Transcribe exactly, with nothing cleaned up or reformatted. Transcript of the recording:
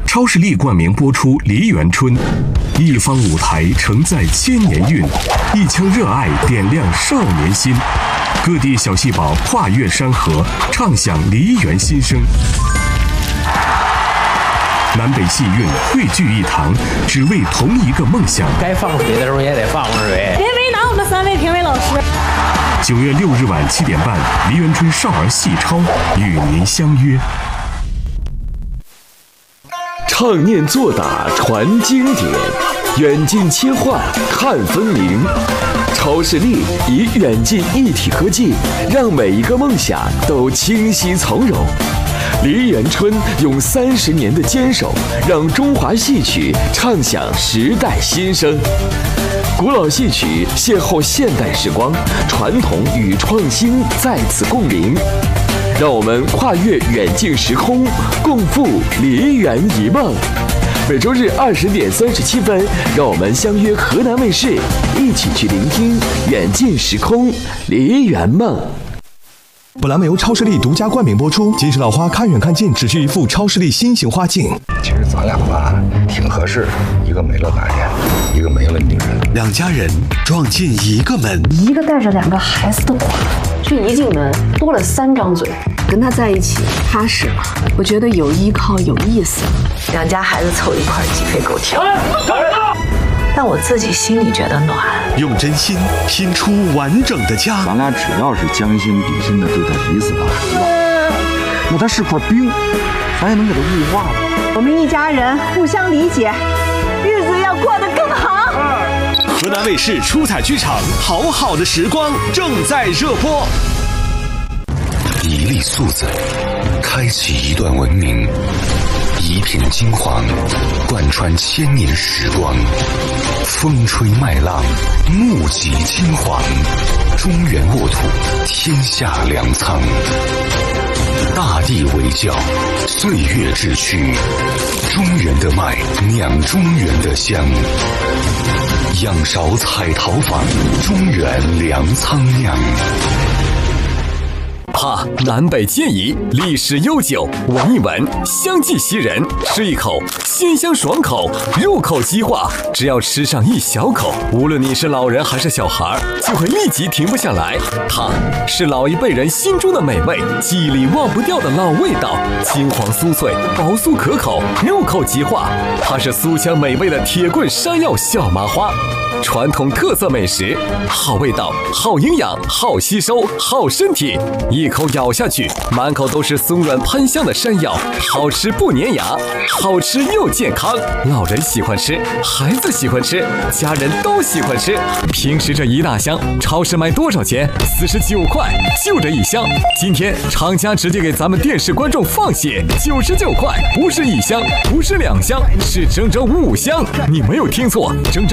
超视力冠名播出《梨园春》，一方舞台承载千年韵，一腔热爱点亮少年心。各地小戏宝跨越山河，唱响梨园心声。南北戏韵汇聚一堂，只为同一个梦想。 该放水的时候也得放放水。 别为难我们三位评委老师。 九月六日晚七点半，梨园春少儿戏超与您相约。 唱念做打传经典，远近切换看分明。超视力以远近一体科技，让每一个梦想都清晰从容。梨园春用三十年的坚守，让中华戏曲唱响时代新声。古老戏曲邂逅现代时光，传统与创新在此共鸣。让我们跨越远近时空，共赴梨园一梦。每周日二十点三十七分，让我们相约河南卫视，一起去聆听远近时空梨园梦。 本栏目由超视力独家冠名播出。金石老花看远看近，只需一副超视力新型花镜。 其实咱俩吧，挺合适，一个没了男人，一个没了女人， 两家人撞进一个门， 一个带着两个孩子的寡妇，这一进门多了三张嘴。跟他在一起踏实了，我觉得有依靠有意思。 两家孩子凑一块鸡飞狗跳，但我自己心里觉得暖。 用真心拼出完整的家。 咱俩只要是将心比心的对待彼此的孩子，那他是块冰，咱也能给他雾化了。 我们一家人互相理解，日子要过得更好。 河南卫视出彩剧场《好好的时光》正在热播。 一粒素子，开启一段文明；一片金黄，贯穿千年时光。风吹麦浪，目击金黄。中原沃土，天下粮仓。大地为教，岁月志趣。中原的麦，酿中原的香。仰韶彩陶坊，中原粮仓酿。 哈，南北建宜，历史悠久，闻一闻，香气袭人，吃一口，鲜香爽口，入口即化。只要吃上一小口，无论你是老人还是小孩，就会立即停不下来。它是老一辈人心中的美味，记忆里忘不掉的老味道，金黄酥脆，薄酥可口，入口即化。它是酥香美味的铁棍山药小麻花。传统特色美食，好味道，好营养，好吸收，好身体。一口咬下去，满口都是松软喷香的山药，好吃不粘牙，好吃又健康。老人喜欢吃，孩子喜欢吃，家人都喜欢吃。平时这一大箱，超市卖多少钱？四十九块，就这一箱。今天厂家直接给咱们电视观众放血，九十九块，不是一箱，不是两箱，是整整五箱。你没有听错，整整